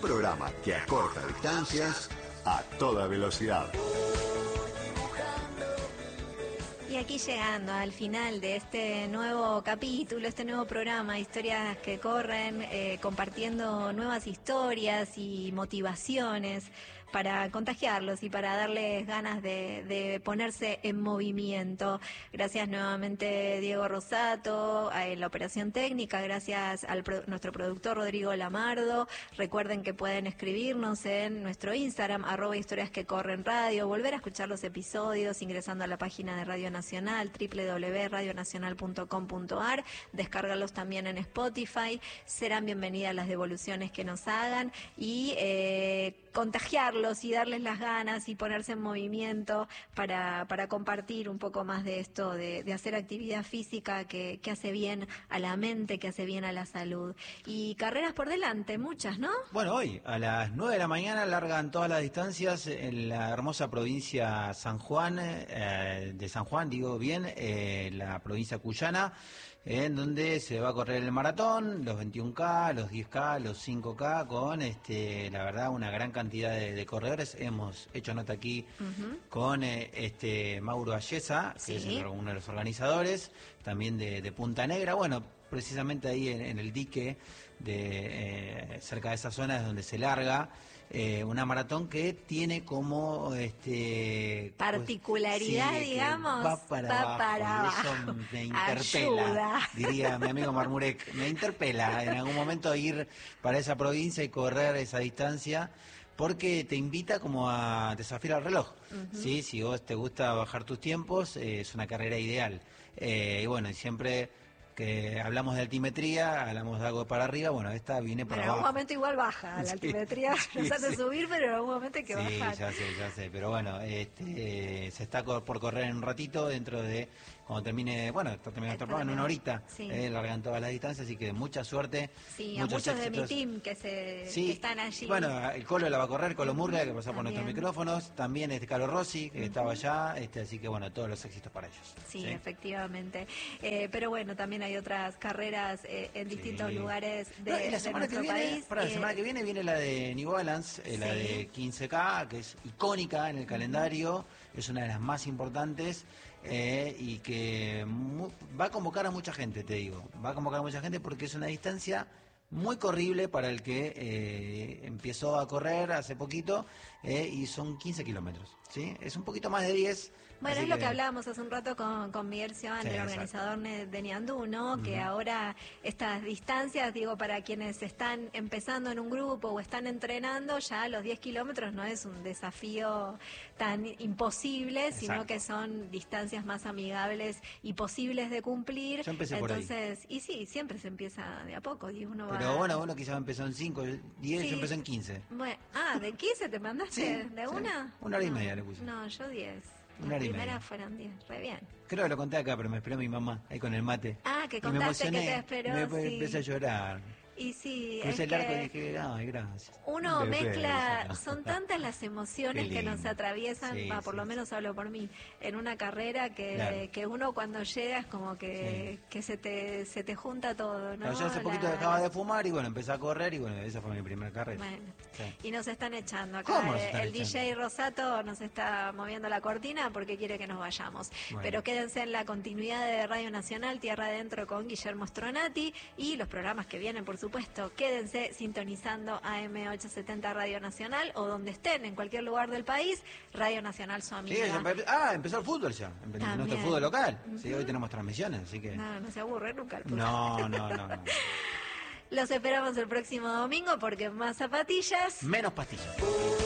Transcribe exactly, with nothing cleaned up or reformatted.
programa que acorta distancias a toda velocidad. Y aquí llegando al final de este nuevo capítulo, este nuevo programa, Historias que Corren, eh, compartiendo nuevas historias y motivaciones para contagiarlos y para darles ganas de, de ponerse en movimiento. Gracias nuevamente Diego Rosato, en la operación técnica, gracias a nuestro productor Rodrigo Lamardo. Recuerden que pueden escribirnos en nuestro Instagram, arroba Historias que Corren Radio, volver a escuchar los episodios ingresando a la página de Radio Nacional, doble u doble u doble u punto radio nacional punto com punto a r, descargarlos también en Spotify. Serán bienvenidas las devoluciones que nos hagan y eh, contagiarlos y darles las ganas y ponerse en movimiento para, para compartir un poco más de esto, de, de hacer actividad física que, que hace bien a la mente, que hace bien a la salud. Y carreras por delante, muchas, ¿no? Bueno, hoy a las nueve de la mañana largan todas las distancias en la hermosa provincia San Juan, eh, de San Juan, digo bien, eh, la provincia cuyana, en donde se va a correr el maratón, los veintiuno K, los diez K, los cinco K, con este, la verdad, una gran cantidad de, de corredores. Hemos hecho nota aquí uh-huh. con eh, este Mauro Ayesa, que sí. es uno de los organizadores, también de, de Punta Negra. Bueno, precisamente ahí en, en el dique, de eh, cerca de esa zona es donde se larga eh, una maratón que tiene como este particularidad, pues, sí, digamos, va para va abajo, para abajo. Eso me interpela, ayuda. Diría mi amigo Marmurek, me interpela en algún momento ir para esa provincia y correr esa distancia, porque te invita como a desafiar al reloj. Uh-huh. ¿Sí? Si vos te gusta bajar tus tiempos, eh, es una carrera ideal. Eh, y bueno, y siempre que hablamos de altimetría, hablamos de algo para arriba, bueno, esta viene para bueno, abajo. En algún momento igual baja, la sí, altimetría sí, nos hace sí. subir, pero en algún momento hay que sí, bajar. Sí, ya sé, ya sé, pero bueno, este, eh, se está por correr en un ratito, dentro de, cuando termine, bueno, está terminando el programa, en una horita, sí. eh, largan todas las distancias, así que mucha suerte. Sí, a muchos éxitos de mi team que, se, sí. que están allí. Bueno, el Colo la va a correr, Colo Murga, que pasa por nuestros micrófonos, también este Carlos Rossi, que uh-huh. estaba allá, este, así que bueno, todos los éxitos para ellos. Sí, ¿sí? Efectivamente. Eh, pero bueno, también hay otras carreras eh, en distintos sí. lugares de, no, y la semana de que nuestro viene, país. Para eh, la semana que viene viene la de New Balance, eh, sí. la de quince K, que es icónica en el calendario, es una de las más importantes eh, y que mu- va a convocar a mucha gente, te digo, va a convocar a mucha gente porque es una distancia muy corrible para el que eh, empezó a correr hace poquito eh, y son quince kilómetros, ¿sí? Es un poquito más de diez. Bueno, es que... lo que hablábamos hace un rato con, con Miguel Sioan, sí, el organizador exacto. de Niandú, ¿no? Uh-huh. Que ahora estas distancias, digo, para quienes están empezando en un grupo o están entrenando, ya los diez kilómetros no es un desafío tan imposible, exacto. sino que son distancias más amigables y posibles de cumplir. Yo empecé Entonces, por ahí. Y sí, siempre se empieza de a poco y uno va... Pero bueno, bueno, quizás empezó en cinco, diez, sí. yo empecé en quince. Bueno, ah, ¿de quince te mandaste? Sí, ¿De sí. una? Una hora y no, media le puse. No, yo diez. Una hora y media. Las primeras fueron diez, re bien. Creo que lo conté acá, pero me esperó mi mamá, ahí con el mate. Ah, que y contaste me que te esperó, me, sí. empecé a llorar. Y sí, Crucé es el arco que y dije, ay, gracias. Uno Bebé, mezcla, no. son tantas las emociones que nos atraviesan, sí, va, por sí, lo menos hablo por mí, en una carrera que, claro. que uno cuando llega es como que, sí. que se te se te junta todo, ¿no? Claro, yo hace poquito la... dejaba de fumar y bueno, empecé a correr y bueno, esa fue mi primera carrera. Bueno, sí. Y nos están echando acá, ¿Cómo nos están el echando? D J Rosato nos está moviendo la cortina porque quiere que nos vayamos. Bueno. Pero quédense en la continuidad de Radio Nacional, Tierra Adentro con Guillermo Stronati y los programas que vienen, por supuesto, quédense sintonizando A M ochocientos setenta Radio Nacional o donde estén, en cualquier lugar del país, Radio Nacional su amiga. Sí, ya, ah, empezó el fútbol ya, empezó nuestro fútbol local. Uh-huh. Sí, hoy tenemos transmisiones, así que... No, no se aburre nunca el fútbol. No, no, no, no. Los esperamos el próximo domingo porque más zapatillas... Menos pastillas.